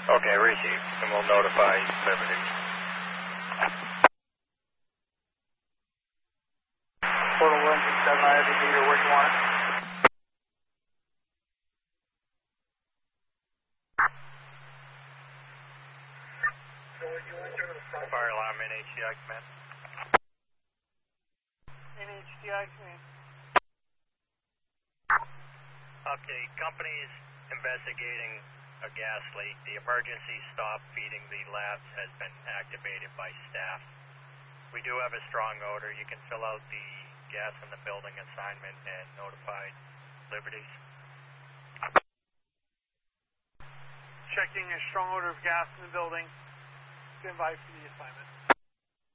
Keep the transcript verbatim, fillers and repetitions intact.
Okay, received. And we'll notify Liberty. Portal one six seven, I have the meter. Where do you want it? Fire alarm N H D I command. N H D I command. Okay, company's investigating a gas leak. The emergency stop feeding the labs has been activated by staff. We do have a strong odor. You can fill out the gas in the building assignment and notify Liberties. Checking a strong odor of gas in the building. Stand by for the assignment.